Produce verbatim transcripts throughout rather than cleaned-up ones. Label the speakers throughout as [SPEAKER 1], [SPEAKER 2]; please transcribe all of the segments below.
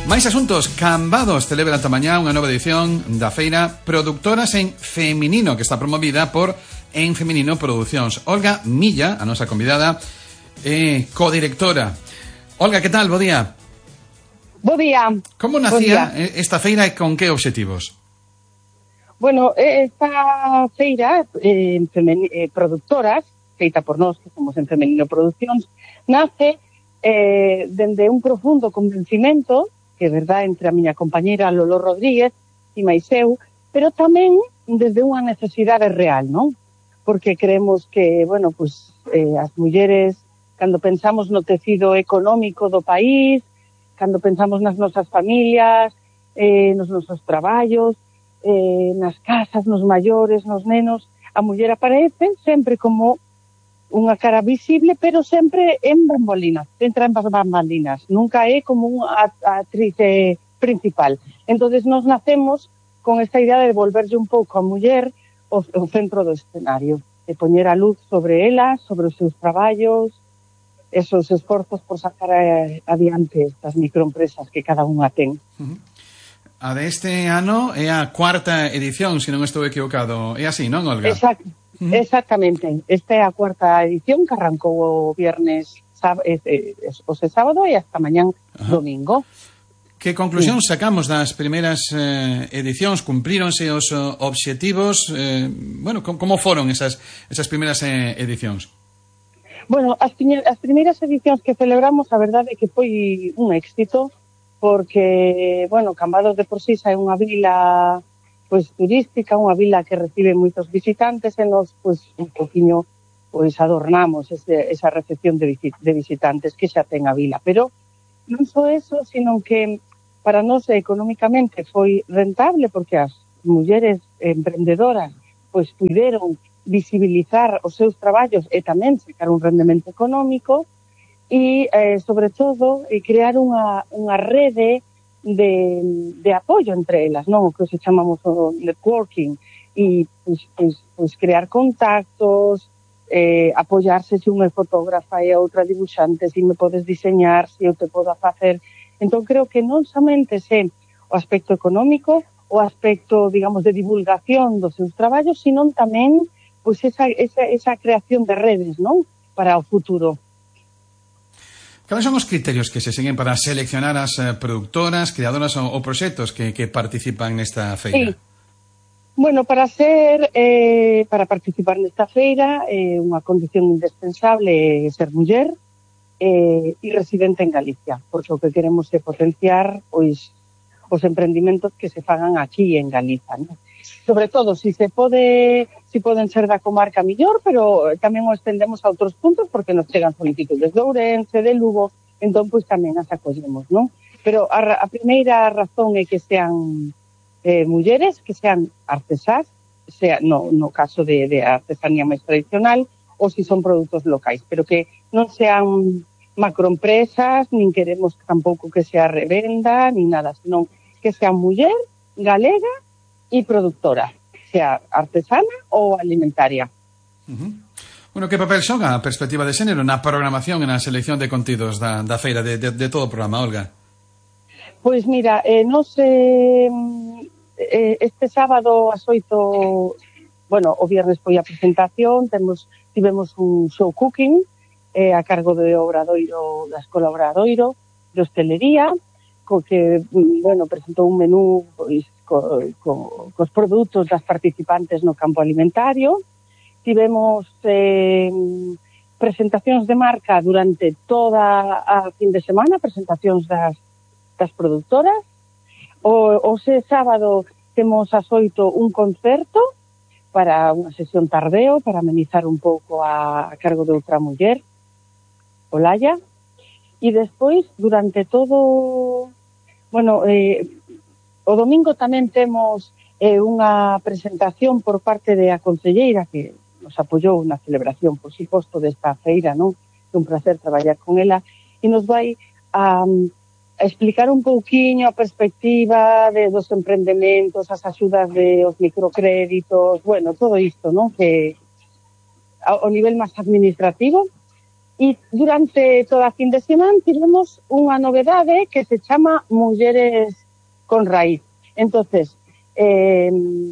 [SPEAKER 1] Máis asuntos. Cambados celebra ata mañá unha nova edición da feira Productoras en Feminino, que está promovida por En Feminino Producións. Olga Milla, a nosa convidada, é codirectora. Olga, que tal? Bo día.
[SPEAKER 2] Bo día.
[SPEAKER 1] Como nacía esta feira e con que obxectivos?
[SPEAKER 2] Bueno, esta feira eh, femeni- eh, Productoras, feita por nós, que somos En Feminino Producións, nace eh, dende un profundo convencimento, que é verdad, entre a miña compañera Lolo Rodríguez e máis eu, pero tamén desde unha necesidade real, non? Porque creemos que, bueno, pues, eh, as mulleres, cando pensamos no tecido económico do país, cando pensamos nas nosas familias, eh, nos nosos traballos, eh, nas casas, nos maiores, nos nenos, a muller aparece sempre como unha cara visible, pero sempre en bambalinas, entra en bambalinas, nunca é como unha actriz eh, principal. Entonces nos nacemos con esta idea de devolverlle un pouco a muller o, o centro do escenario, de poñer a luz sobre ela, sobre os seus traballos, esos esforzos por sacar a, adiante estas microempresas que cada unha ten.
[SPEAKER 1] Uh-huh. A deste ano é a cuarta edición, se non estou equivocado. É así, non, Olga?
[SPEAKER 2] Exacto. Uh-huh. Exactamente. Esta é a cuarta edición que arrancou o viernes, sáb- eh, eh, o sábado e hasta mañán uh-huh. domingo.
[SPEAKER 1] Que conclusión sí. sacamos das primeiras eh, edicións? Cumplíronse os uh, obxectivos? Eh, bueno, com, como foron esas, esas primeiras eh, edicións?
[SPEAKER 2] Bueno, as, as primeiras edicións que celebramos, a verdade é que foi un éxito, porque, bueno, Cambados de por sí é unha vila pois turística, unha vila que recibe moitos visitantes e nos, pois, un poquinho, pois, adornamos ese, esa recepción de, visit, de visitantes que xa ten a vila. Pero non só eso, sino que para nós económicamente foi rentable, porque as mulleres emprendedoras, pois, puideron visibilizar os seus traballos e tamén sacar un rendemento económico e, eh, sobre todo, eh, crear unha, unha rede de, de apoio entre elas, non? O que se chamamos o networking, e pues, pues, pues crear contactos, eh, apoiarse se unha é fotógrafa e a outra dibuixante, se me podes diseñar, se eu te podo facer. Entón creo que non somente é o aspecto económico, o aspecto, digamos, de divulgación dos seus traballos, sino tamén pues, esa, esa, esa creación de redes, non? Para o futuro.
[SPEAKER 1] Cales son os criterios que se seguen para seleccionar as eh, productoras, creadoras ou, ou proxectos que, que participan nesta feira?
[SPEAKER 2] Sí. Bueno, para ser, eh, para participar nesta feira, eh, unha condición indispensable é ser muller eh, e residente en Galicia, porque o que queremos é potenciar pois, os emprendimentos que se fagan aquí en Galiza, ¿no? Sobre todo, si se pode, si poden ser da comarca millor, pero tamén o estendemos a outros puntos porque nos chegan solicitudes de Ourense, de Lugo, entón, pois tamén as acollemos, non? Pero a, a primeira razón é que sean eh, mulleres, que sean artesás, sea, no, no caso de, de artesanía máis tradicional, ou si son produtos locais, pero que non sean macroempresas, nin queremos tampouco que sea revenda, nin nada, senón que sean muller, galega, e productora, sea artesana ou alimentaria.
[SPEAKER 1] Uh-huh. Bueno, que papel xoga a perspectiva de xénero na programación e na selección de contidos da, da feira, de, de, de todo o programa, Olga?
[SPEAKER 2] Pois mira, eh, nos, eh, este sábado as oito, bueno, o viernes foi a presentación, temos, tivemos un show cooking eh, a cargo de Obradoiro, da Escola Obradoiro, de hostelería, co que, bueno, presentou un menú pois, co, co, cos produtos das participantes no campo alimentario. Tivemos eh, presentacións de marca durante toda a fin de semana, presentacións das, das productoras. O, o se sábado temos ás oito un concerto para unha sesión tardeo, para amenizar un pouco a, a cargo de outra muller, Olaya. E despois, durante todo... Bueno, eh, o domingo tamén temos eh, unha presentación por parte de a concelleira que nos apoiou na celebración, por suposto, desta feira, non? É un placer traballar con ela e nos vai a, a explicar un pouquiño a perspectiva de, dos emprendementos, as axudas de os microcréditos, bueno, todo isto, non? Que ao nivel máis administrativo E durante toda a fin de semana tivemos unha novedade que se chama Mulleres con Raíz. Entonces, eh,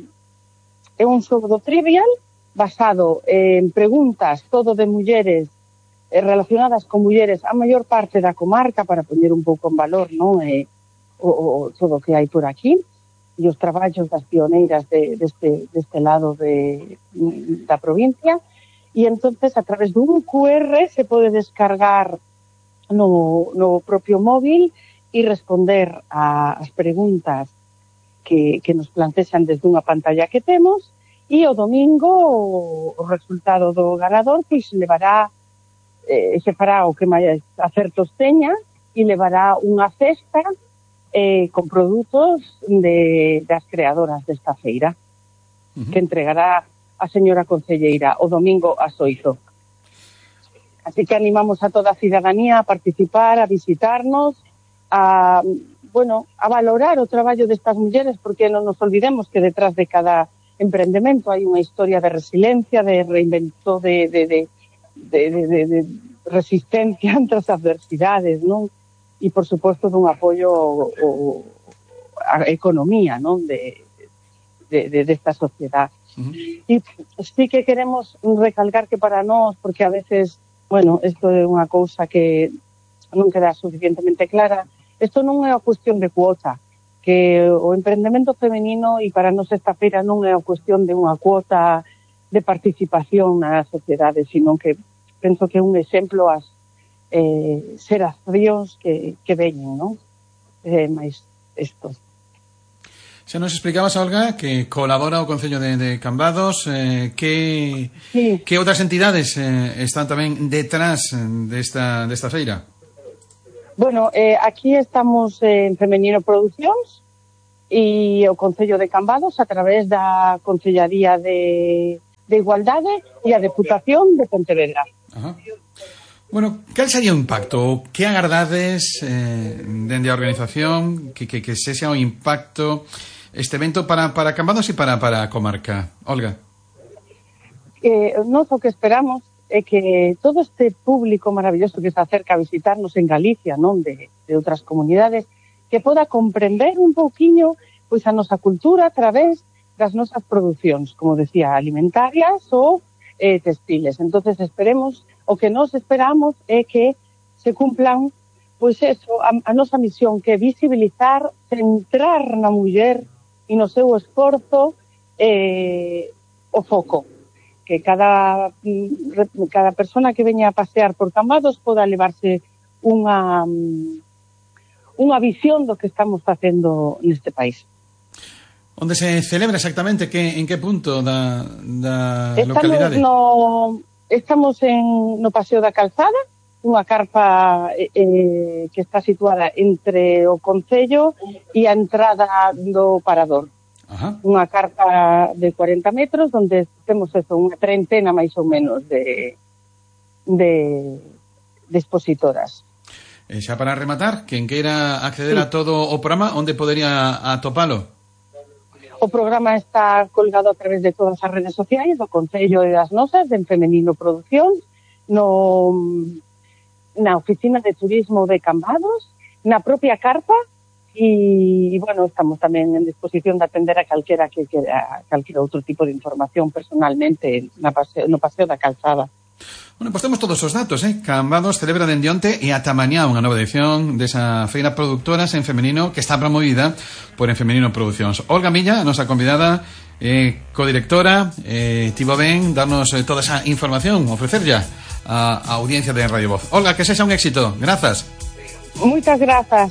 [SPEAKER 2] é un xogo do trivial basado en preguntas todo de mulleres relacionadas con mulleres a maior parte da comarca para poñer un pouco en valor, non? Eh, o, o todo o que hai por aquí e os traballos das pioneiras de, deste, deste lado de, da provincia, e entonces a través dun Q R se pode descargar no, no propio móvil e responder ás preguntas que, que nos plantexan desde unha pantalla que temos, e o domingo o, o resultado do ganador pois levará Eh, se fará o que máis acertos teña e levará unha cesta eh, con produtos de, das creadoras desta feira, uh-huh, que entregará a señora concelleira o domingo ás oito. Así que animamos a toda a cidadanía a participar, a visitarnos, a, bueno, a valorar o traballo destas mulleres, porque non nos olvidemos que detrás de cada emprendemento hai unha historia de resiliencia, de reinvento, de... de, de De, de, de, de resistencia ante as adversidades, non? E, por suposto, dun apoio ao, á economía, non? De, de, de, desta sociedade. Uh-huh. E sí que queremos recalcar que para nós, porque a veces, bueno, isto é unha cousa que non queda suficientemente clara, isto non é a cuestión de cuota, que o emprendemento femenino, e para nós esta feira non é a cuestión de unha cuota de participación na sociedade, sino que penso que é un exemplo as eh, xeracións que, que veñen, non? Eh, máis isto.
[SPEAKER 1] Xa nos explicabas, Olga, que colabora o Concello de, de Cambados, eh, que, sí. que outras entidades eh, están tamén detrás desta, desta feira?
[SPEAKER 2] Bueno, eh, aquí estamos en Femenino Producións e o Concello de Cambados a través da Concellaría de de Igualdade e a Deputación de Pontevedra.
[SPEAKER 1] Ajá. Bueno, cal sería o impacto? Que agardades eh, dende a organización que, que, que sexa o impacto este evento para, para Cambados e para, para a comarca? Olga.
[SPEAKER 2] Eh, nós o que esperamos é que todo este público maravilloso que se acerca a visitarnos en Galicia, non de, de outras comunidades, que poda comprender un pouquiño pois a nosa cultura a través das nosas producións, como decía, alimentarias ou eh, textiles. Entonces esperemos, o que nos esperamos é que se cumplan, pois eso, a, a nosa misión, que é visibilizar, centrar na muller e no seu esforzo eh, o foco. Que cada, cada persona que veña a pasear por Cambados poda levarse unha, unha visión do que estamos facendo neste país.
[SPEAKER 1] Onde se celebra exactamente? Que, en que punto da, da
[SPEAKER 2] estamos
[SPEAKER 1] localidade?
[SPEAKER 2] No, estamos en, no Paseo da Calzada, unha carpa eh, que está situada entre o Concello e a entrada do Parador.
[SPEAKER 1] Ajá.
[SPEAKER 2] Unha carpa de cuarenta metros, onde temos eso, unha treintena máis ou menos de, de, de expositoras.
[SPEAKER 1] E xa para rematar, quen queira acceder sí. a todo o programa, onde podería atopalo?
[SPEAKER 2] O programa está colgado a través de todas as redes sociais do Concello e das nosas, de Femenino Producións, no, na Oficina de Turismo de Cambados, na propia carpa, e, bueno, estamos tamén en disposición de atender a calquera que quera, calquera outro tipo de información personalmente na paseo, no Paseo da Calzada.
[SPEAKER 1] Bueno, pois temos todos os datos, eh? Cambados celebra dende onte e ata mañá unha nova edición desa feira Productoras en Femenino que está promovida por En Femenino Producións. Olga Milla, a nosa convidada, eh, codirectora, eh, tivo ben darnos eh, toda esa información, ofrecerlla a, a audiencia de Radio Voz. Olga, que sexa un éxito. Grazas.
[SPEAKER 2] Moitas grazas.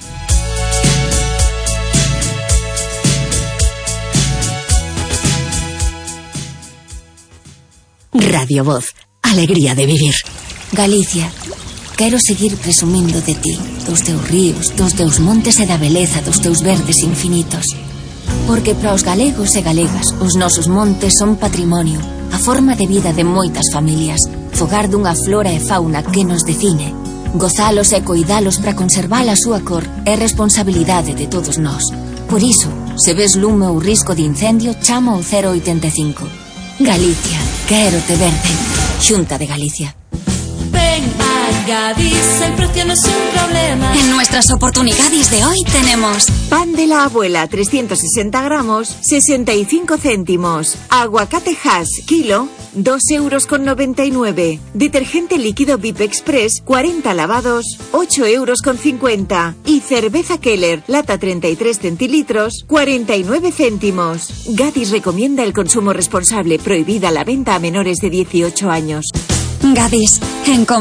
[SPEAKER 3] Radio Voz. Alegría de vivir. Galicia, quero seguir presumindo de ti, dos teus ríos, dos teus montes e da beleza dos teus verdes infinitos. Porque para os galegos e galegas, os nosos montes son patrimonio, a forma de vida de moitas familias, fogar dunha flora e fauna que nos define. Gozalos e coidalos para conservar a súa cor é responsabilidade de todos nós. Por iso, se ves lume ou risco de incendio, chama ao cero oitenta e cinco. Galicia, quero te verde. Xunta de Galicia.
[SPEAKER 4] Ven Gadis, el precio no es un problema.
[SPEAKER 3] En nuestras oportunidades de hoy tenemos
[SPEAKER 5] pan de la abuela, trescientos sesenta gramos, sesenta y cinco céntimos. Aguacate Hass, kilo, dos euros con noventa y nueve. Detergente líquido V I P Express, cuarenta lavados, ocho euros con cincuenta. Y cerveza Keller, lata treinta y tres centilitros, cuarenta y nueve céntimos. Gadis recomienda el consumo responsable, prohibida la venta a menores de dieciocho años.
[SPEAKER 3] Gadis, en